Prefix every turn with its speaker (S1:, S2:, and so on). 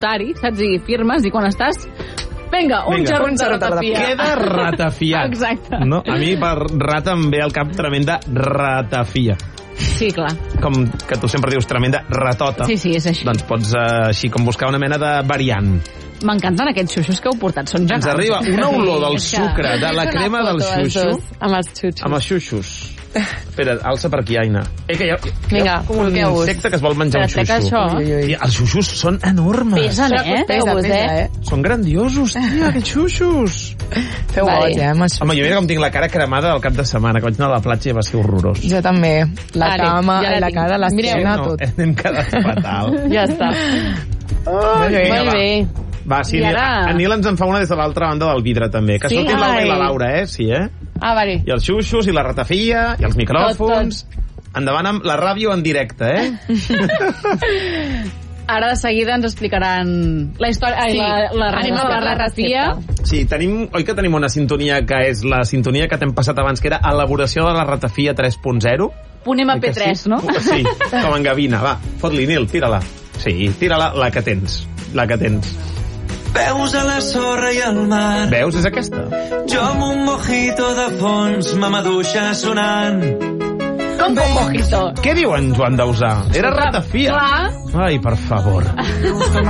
S1: tari, saps? I firmes, i quan estàs... Vinga, un xarrut de ratafia.
S2: Queda ratafiat.
S1: Exacte.
S2: No? A mi per rata em ve al cap tremenda ratafia.
S1: Sí, clar.
S2: Com que tu sempre dius tremenda ratota.
S1: Sí, és així.
S2: Doncs pots així com buscar una mena de variant.
S1: M'encanten aquests xuxos que heu portat, són gegants.
S2: Ens arriba una olor del sucre, de la crema del xuxo.
S3: Amb els xuxos.
S2: Amb els xuxos. Espera, alça per aquí, Aina. Que hi ha com un insecte que es vol menjar un xuxo.
S3: Això.
S2: Els xuxos són enormes.
S1: Pesen,
S3: Pesa.
S2: Són grandiosos, tia, aquests xuxos.
S3: Feu goig,
S2: Home, jo mira com tinc la cara cremada del cap de setmana, que vaig anar a la platja i va ser horrorós.
S3: Jo també. La cama, la cara, l'esquena, tot.
S2: Hem quedat fatal.
S3: Ja està. Molt bé.
S2: Va, sí, en Nil ens en fa una des de l'altra banda del vidre, també. Que surtin l'Alba i la Laura, Sí,
S3: vale.
S2: I els xuxos, i la ratafia, i els micròfons. Endavant amb la ràdio en directe,
S1: Ara de seguida ens explicaran la història, la ratafia.
S2: Sí, oi que tenim una sintonia que és la sintonia que t'hem passat abans, que era elaboració de la ratafia 3.0?
S1: Punt MP3, no?
S2: Sí, com en Gavina. Va, fot-li, Nil, tira-la. Sí, tira-la, la que tens.
S4: Veus a la sorra i al mar.
S2: Veus? És aquesta.
S4: Jo amb un mojito de fons, ma maduixa sonant.
S1: Com un mojito?
S2: Què diu en Joan Dausà? Era ratafia.
S1: Clar.
S2: Ai, per favor.